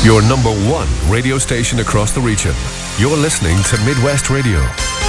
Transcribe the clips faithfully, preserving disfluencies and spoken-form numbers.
Your number one radio station across the region. You're listening to Midwest Radio.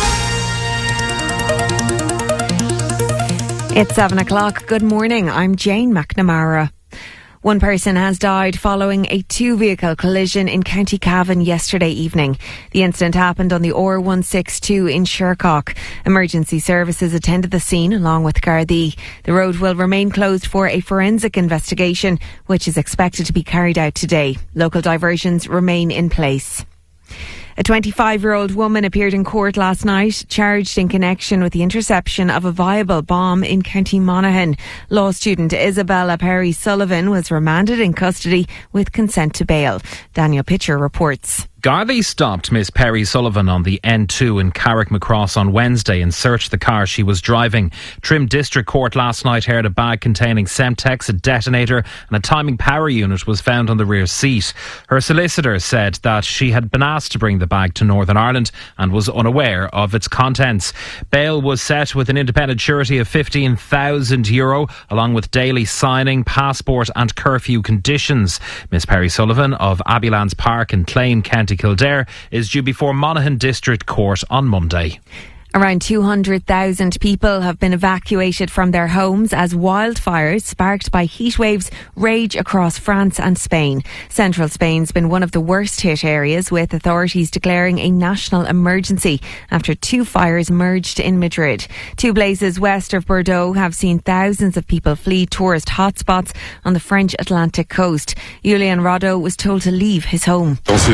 It's seven o'clock. Good morning. I'm Jane McNamara. One person has died following a two-vehicle collision in County Cavan yesterday evening. The incident happened on the R one sixty-two in Shercock. Emergency services attended the scene along with Gardaí. The road will remain closed for a forensic investigation, which is expected to be carried out today. Local diversions remain in place. A twenty-five-year-old woman appeared in court last night, charged in connection with the interception of a viable bomb in County Monaghan. Law student Isabella Perry Sullivan was remanded in custody with consent to bail. Daniel Pitcher reports. Gardaí stopped Miss Perry Sullivan on the N two in Carrickmacross on Wednesday and searched the car she was driving. Trim District Court last night heard a bag containing Semtex, a detonator and a timing power unit was found on the rear seat. Her solicitor said that she had been asked to bring the bag to Northern Ireland and was unaware of its contents. Bail was set with an independent surety of fifteen thousand euro along with daily signing, passport and curfew conditions. Miss Perry Sullivan of Abbeylands Park in Clane, County Kildare is due before Monaghan District Court on Monday. Around two hundred thousand people have been evacuated from their homes as wildfires sparked by heat waves rage across France and Spain. Central Spain's been one of the worst hit areas, with authorities declaring a national emergency after two fires merged in Madrid. Two blazes west of Bordeaux have seen thousands of people flee tourist hotspots on the French Atlantic coast. Julian Roddo was told to leave his home.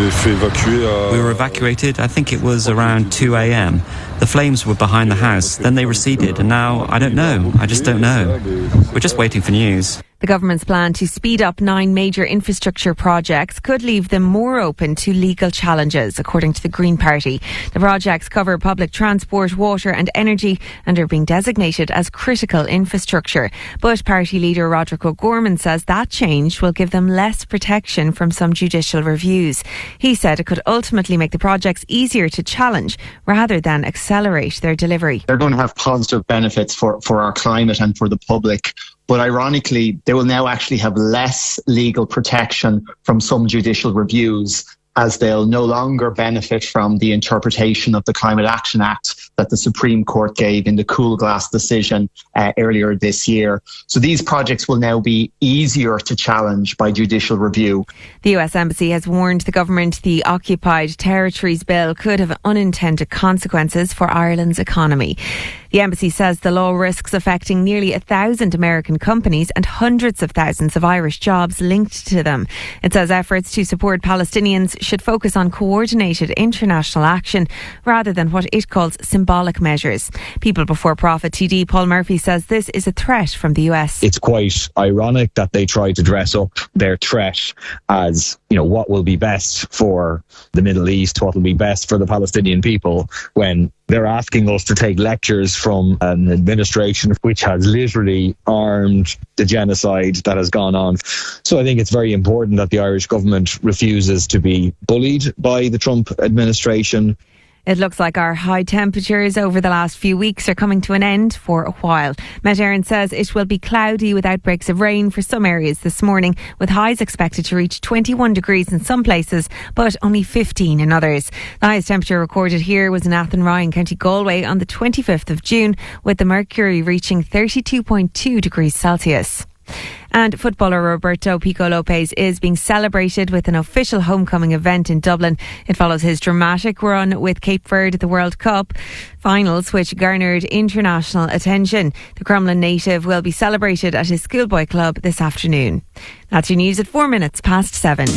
We were evacuated, I think it was around two a.m. The flames were behind the house, then they receded, and now I don't know. I just don't know. We're just waiting for news. The government's plan to speed up nine major infrastructure projects could leave them more open to legal challenges, according to the Green Party. The projects cover public transport, water and energy and are being designated as critical infrastructure. But party leader Roderick O'Gorman says that change will give them less protection from some judicial reviews. He said it could ultimately make the projects easier to challenge rather than accelerate their delivery. They're going to have positive benefits for, for our climate and for the public. But ironically, they will now actually have less legal protection from some judicial reviews, as they'll no longer benefit from the interpretation of the Climate Action Act that the Supreme Court gave in the Cool Glass decision uh, earlier this year. So these projects will now be easier to challenge by judicial review. The U S Embassy has warned the government the Occupied Territories Bill could have unintended consequences for Ireland's economy. The embassy says the law risks affecting nearly a thousand American companies and hundreds of thousands of Irish jobs linked to them. It says efforts to support Palestinians should focus on coordinated international action rather than what it calls symbolic measures. People Before Profit T D Paul Murphy says this is a threat from the U S. It's quite ironic that they try to dress up their threat as, you know, what will be best for the Middle East, what will be best for the Palestinian people, when they're asking us to take lectures from an administration which has literally armed the genocide that has gone on. So I think it's very important that the Irish government refuses to be bullied by the Trump administration. It looks like our high temperatures over the last few weeks are coming to an end for a while. Met Éireann says it will be cloudy with outbreaks of rain for some areas this morning, with highs expected to reach twenty-one degrees in some places, but only fifteen in others. The highest temperature recorded here was in Athenry, County Galway, on the twenty-fifth of June, with the mercury reaching thirty-two point two degrees Celsius. And footballer Roberto Pico Lopez is being celebrated with an official homecoming event in Dublin. It follows his dramatic run with Cape Verde at the World Cup finals, which garnered international attention. The Crumlin native will be celebrated at his schoolboy club this afternoon. That's your news at four minutes past seven.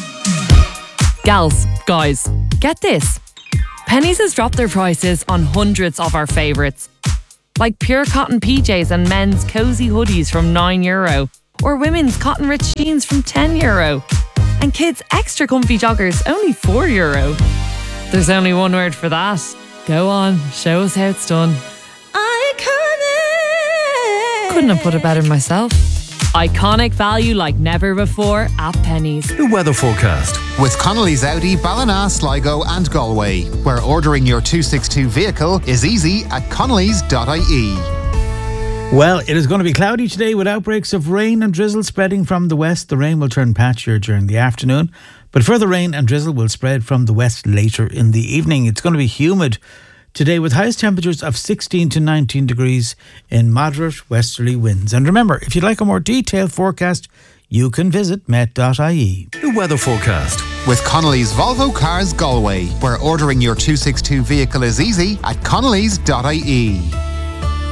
Gals, guys, get this. Penneys has dropped their prices on hundreds of our favourites, like pure cotton P Js and men's cosy hoodies from nine euro, or women's cotton rich jeans from ten euro, and kids' extra comfy joggers only four euro. There's only one word for that. Go on, show us how it's done. Iconic. Couldn't have put it better myself. Iconic value like never before at Penneys. The weather forecast with Connolly's Audi, Ballina, Sligo and Galway, where ordering your two sixty-two vehicle is easy at connellys dot I E. Well, it is going to be cloudy today with outbreaks of rain and drizzle spreading from the west. The rain will turn patchier during the afternoon, but further rain and drizzle will spread from the west later in the evening. It's going to be humid today with highest temperatures of sixteen to nineteen degrees in moderate westerly winds. And remember, if you'd like a more detailed forecast, you can visit met dot I E. The weather forecast with Connolly's Volvo Cars Galway, where ordering your two sixty-two vehicle is easy at connellys dot I E.